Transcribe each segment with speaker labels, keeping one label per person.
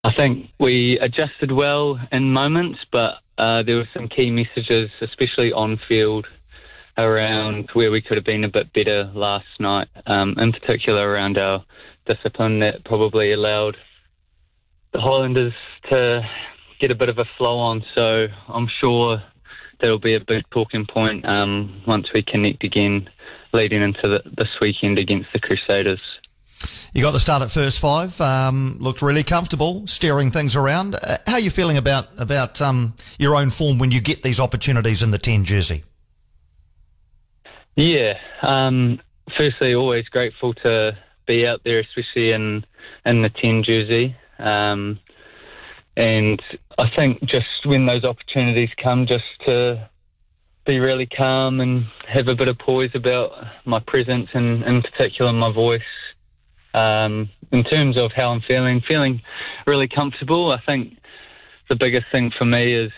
Speaker 1: I think we adjusted well in moments, but there were some key messages, especially on field, around where we could have been a bit better last night, in particular around our discipline that probably allowed the Highlanders to get a bit of a flow on. So I'm sure that'll be a big talking point once we connect again leading into this weekend against the Crusaders.
Speaker 2: You got the start at first five, looked really comfortable, steering things around. How are you feeling about your own form when you get these opportunities in the 10 jersey?
Speaker 1: Yeah, firstly, always grateful to be out there, especially in the 10 jersey. And I think just when those opportunities come, just to be really calm and have a bit of poise about my presence and in particular my voice. In terms of how I'm feeling really comfortable. I think the biggest thing for me is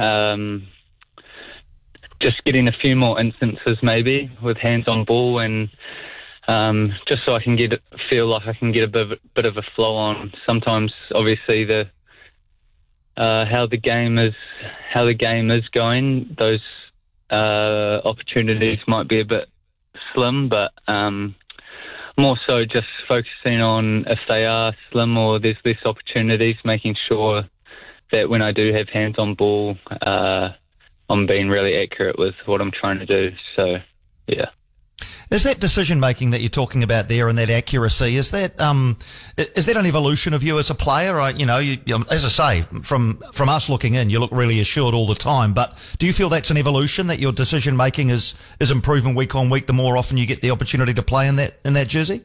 Speaker 1: just getting a few more instances maybe with hands on ball and just so I can feel like I can get a bit of a flow on. Sometimes obviously how the game is going, those opportunities might be a bit slim, but more so just focusing on if they are slim or there's less opportunities, making sure that when I do have hands on ball, I'm being really accurate with what I'm trying to do. So, yeah.
Speaker 2: Is that decision making that you're talking about there and that accuracy, is that an evolution of you as a player? As I say, from us looking in, you look really assured all the time. But do you feel that's an evolution, that your decision making is improving week on week the more often you get the opportunity to play in that jersey?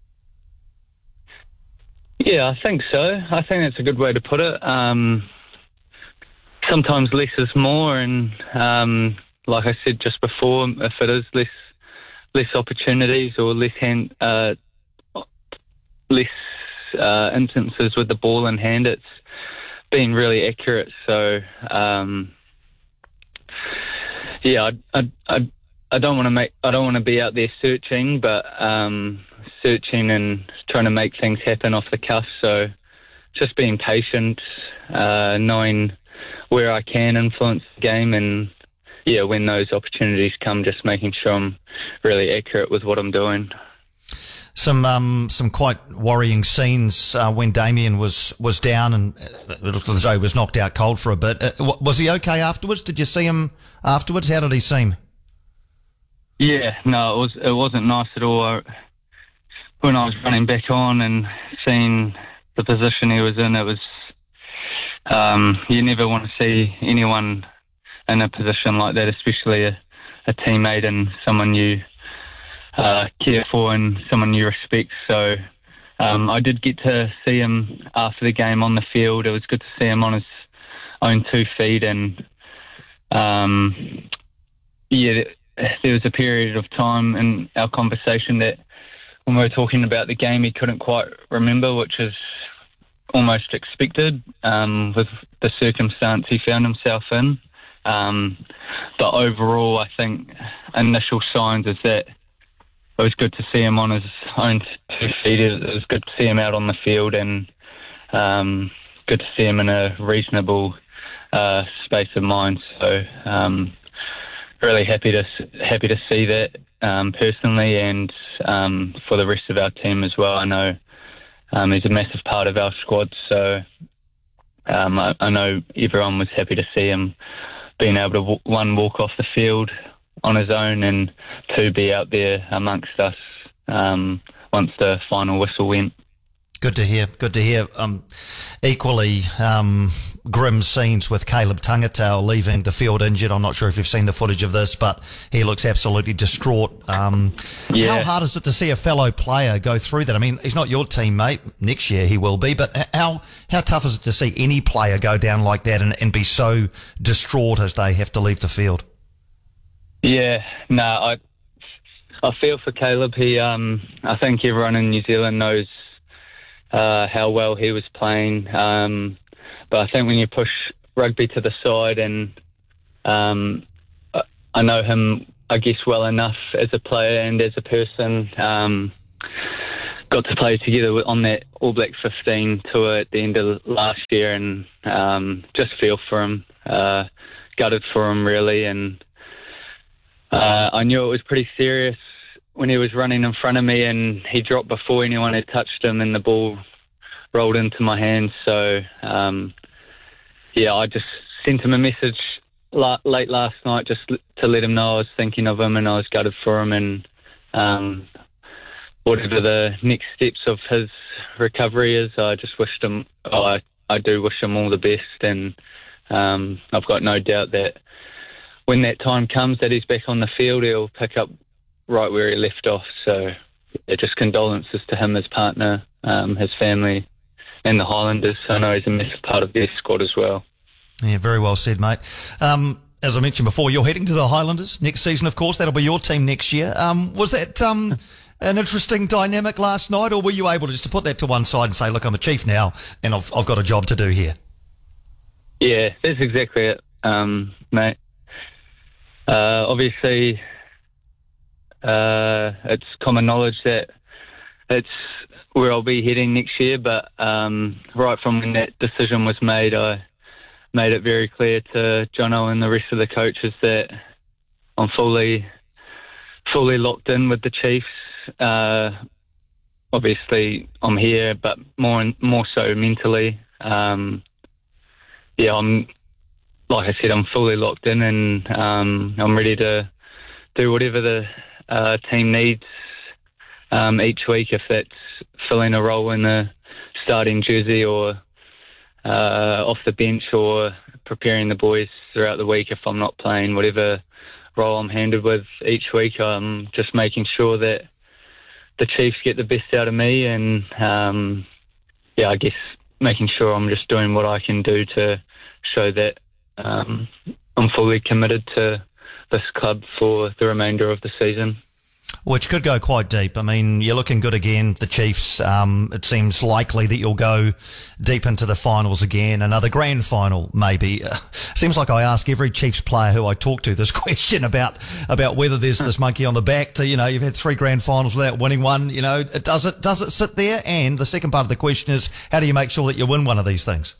Speaker 1: Yeah, I think so. I think that's a good way to put it. Sometimes less is more, and like I said just before, if it is less opportunities or less instances with the ball in hand, it's been really accurate. So I don't want to be out there searching, but searching and trying to make things happen off the cuff. So just being patient, knowing where I can influence the game, and when those opportunities come, just making sure I'm really accurate with what I'm doing.
Speaker 2: Some quite worrying scenes when Damien was down, and it looked as though he was knocked out cold for a bit. Was he okay afterwards? Did you see him afterwards? How did he seem?
Speaker 1: Yeah, no, it wasn't nice at all. When I was running back on and seeing the position he was in, it was you never want to see anyone in a position like that, especially a teammate and someone you care for and someone you respect. So I did get to see him after the game on the field. It was good to see him on his own 2 feet, and there was a period of time in our conversation that when we were talking about the game, he couldn't quite remember, which is almost expected with the circumstance he found himself in. But overall, I think initial signs is that it was good to see him on his own 2 feet. It was good to see him out on the field, and good to see him in a reasonable space of mind. So really happy to see that personally, and for the rest of our team as well. I know he's a massive part of our squad, so I know everyone was happy to see him being able to walk off the field on his own, and 2, be out there amongst us once the final whistle went.
Speaker 2: Good to hear. Equally grim scenes with Caleb Tangatau leaving the field injured. I'm not sure if you've seen the footage of this, but he looks absolutely distraught. How hard is it to see a fellow player go through that? I mean, he's not your teammate. Next year he will be, but how tough is it to see any player go down like that and be so distraught as they have to leave the field? Yeah,
Speaker 1: no, I feel for Caleb. He, I think everyone in New Zealand knows how well he was playing, but I think when you push rugby to the side, and I know him, I guess, well enough as a player and as a person, got to play together on that All Black 15 tour at the end of last year, and just feel for him, gutted for him really, and I knew it was pretty serious when he was running in front of me, and he dropped before anyone had touched him, and the ball rolled into my hands. So I just sent him a message late last night just to let him know I was thinking of him and I was gutted for him, and whatever the next steps of his recovery is, I just wished him, I do wish him all the best, and I've got no doubt that when that time comes that he's back on the field, he'll pick up right where he left off. So just condolences to him, his partner, his family, and the Highlanders. I know he's a massive part of their squad as well.
Speaker 2: Yeah, very well said, mate. As I mentioned before, you're heading to the Highlanders next season, of course. That'll be your team next year. Was that an interesting dynamic last night, or were you able to just to put that to one side and say, look, I'm a Chief now and I've got a job to do here?
Speaker 1: Yeah, that's exactly it, mate. Obviously, it's common knowledge that it's where I'll be heading next year, but right from when that decision was made, I made it very clear to Jono and the rest of the coaches that I'm fully locked in with the Chiefs. Obviously, I'm here, but more so mentally. I'm, like I said, I'm fully locked in, and I'm ready to do whatever the team needs each week, if that's filling a role in the starting jersey or off the bench or preparing the boys throughout the week if I'm not playing. Whatever role I'm handed with each week, I'm just making sure that the Chiefs get the best out of me, and I guess making sure I'm just doing what I can do to show that I'm fully committed to this club for the remainder of the season.
Speaker 2: Which could go quite deep. I mean, you're looking good again, the Chiefs. It seems likely that you'll go deep into the finals again, another grand final maybe. Seems like I ask every Chiefs player who I talk to this question about whether there's this monkey on the back to, you've had 3 grand finals without winning one. Does it sit there? And the second part of the question is, how do you make sure that you win one of these things?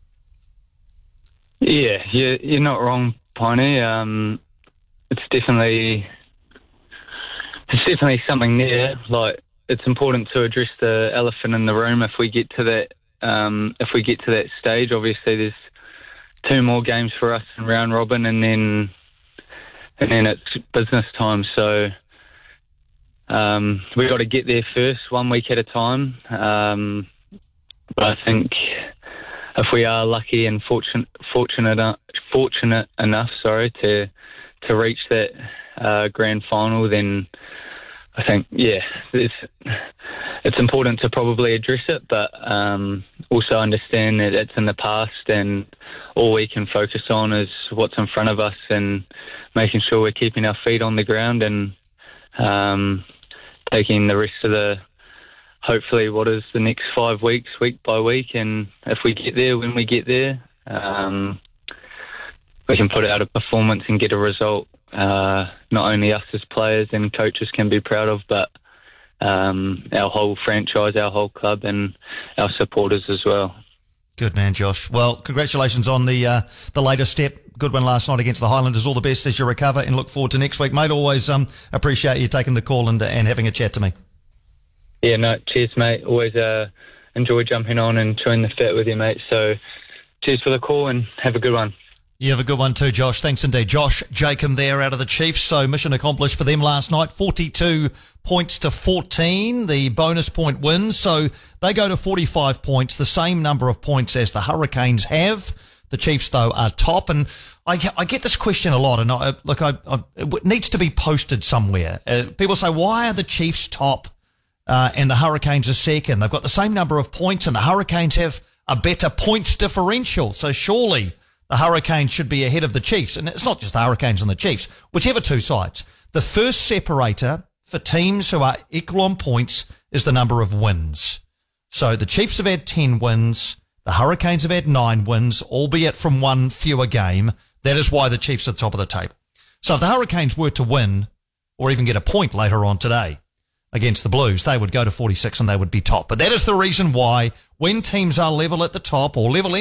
Speaker 1: Yeah, you're not wrong, Piney. It's definitely something there. Like, it's important to address the elephant in the room if we get to that stage. Obviously, there's 2 more games for us in round robin, and then it's business time. So we got to get there first, 1 week at a time. But I think if we are lucky and fortunate enough, to reach that grand final, then I think, it's important to probably address it, but also understand that it's in the past, and all we can focus on is what's in front of us and making sure we're keeping our feet on the ground and taking the rest of hopefully what is the next 5 weeks, week by week, and if we get there, when we get there, we can put out a performance and get a result. Not only us as players and coaches can be proud of, but our whole franchise, our whole club, and our supporters as well.
Speaker 2: Good man, Josh. Well, congratulations on the latest step. Good one last night against the Highlanders. All the best as you recover, and look forward to next week, mate. Always appreciate you taking the call and having a chat to me.
Speaker 1: Yeah, no, cheers, mate. Always enjoy jumping on and chewing the fat with you, mate. So cheers for the call and have a good one.
Speaker 2: You have a good one too, Josh. Thanks indeed. Josh Jacob there out of the Chiefs. So mission accomplished for them last night. 42 points to 14. The bonus point wins. So they go to 45 points, the same number of points as the Hurricanes have. The Chiefs, though, are top. And I get this question a lot, and it needs to be posted somewhere. People say, why are the Chiefs top and the Hurricanes are second? They've got the same number of points, and the Hurricanes have a better points differential. So surely the Hurricanes should be ahead of the Chiefs. And it's not just the Hurricanes and the Chiefs, whichever two sides. The first separator for teams who are equal on points is the number of wins. So the Chiefs have had 10 wins. The Hurricanes have had 9 wins, albeit from one fewer game. That is why the Chiefs are top of the table. So if the Hurricanes were to win, or even get a point later on today, against the Blues. They would go to 46 and they would be top. But that is the reason why when teams are level at the top or level